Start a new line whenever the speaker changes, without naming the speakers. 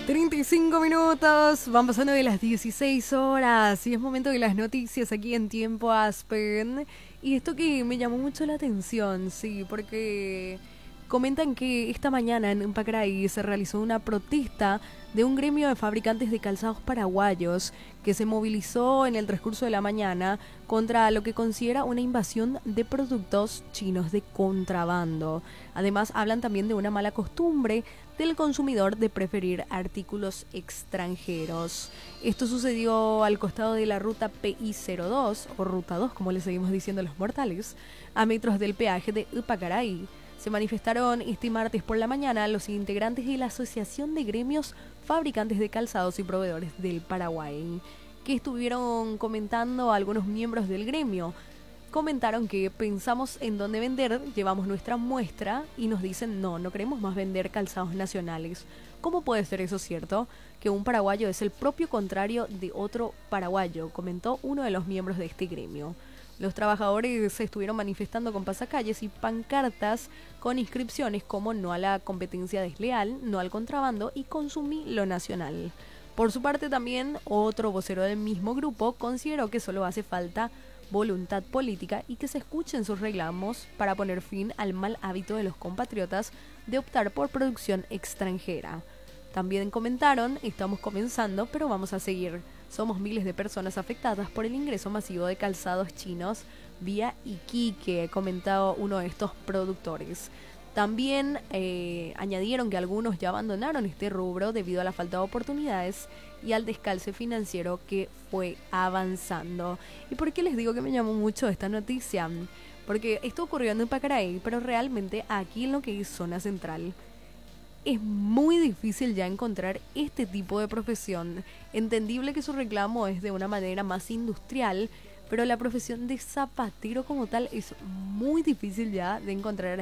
35 minutos, van pasando de las 16 horas y es momento de las noticias aquí en Tiempo Aspen. Y esto que me llamó mucho la atención, sí, porque comentan que esta mañana en Pacaraí se realizó una protesta de un gremio de fabricantes de calzados paraguayos que se movilizó en el transcurso de la mañana contra lo que considera una invasión de productos chinos de contrabando. Además, hablan también de una mala costumbre del consumidor de preferir artículos extranjeros. Esto sucedió al costado de la ruta PI02, o ruta 2, como le seguimos diciendo los mortales, a metros del peaje de Pacaraí. Se manifestaron este martes por la mañana los integrantes de la Asociación de Gremios Fabricantes de Calzados y Proveedores del Paraguay, que estuvieron comentando a algunos miembros del gremio. Comentaron que pensamos en dónde vender, llevamos nuestra muestra y nos dicen no queremos más vender calzados nacionales. ¿Cómo puede ser eso cierto? Que un paraguayo es el propio contrario de otro paraguayo, comentó uno de los miembros de este gremio. Los trabajadores se estuvieron manifestando con pasacalles y pancartas con inscripciones como no a la competencia desleal, no al contrabando y consumí lo nacional. Por su parte también, otro vocero del mismo grupo consideró que solo hace falta voluntad política y que se escuchen sus reclamos para poner fin al mal hábito de los compatriotas de optar por producción extranjera. También comentaron, estamos comenzando, pero vamos a seguir. Somos miles de personas afectadas por el ingreso masivo de calzados chinos vía Iquique, comentado uno de estos productores. También añadieron que algunos ya abandonaron este rubro debido a la falta de oportunidades y al descalce financiero que fue avanzando. ¿Y por qué les digo que me llamó mucho esta noticia? Porque esto ocurriendo en Pacaraí, pero realmente aquí en lo que es zona central es muy difícil ya encontrar este tipo de profesión. Entendible que su reclamo es de una manera más industrial, pero la profesión de zapatero como tal es muy difícil ya de encontrar